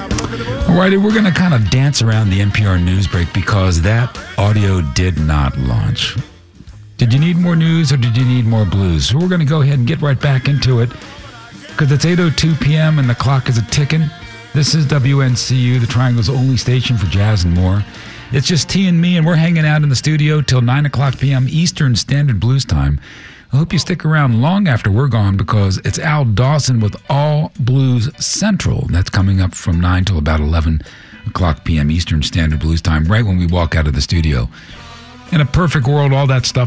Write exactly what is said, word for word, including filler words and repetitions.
All righty, we're going to kind of dance around the N P R news break because that audio did not launch. Did you need more news or did you need more blues? So we're going to go ahead and get right back into it because it's eight oh two p.m. and the clock is a-ticking. This is W N C U, the Triangle's only station for jazz and more. It's just T and me, and we're hanging out in the studio till nine o'clock p.m. Eastern Standard Blues Time. I hope you stick around long after we're gone because it's Al Dawson with All Blues Central. That's coming up from nine till about eleven o'clock p.m. Eastern Standard Blues Time, right when we walk out of the studio. In a perfect world, all that stuff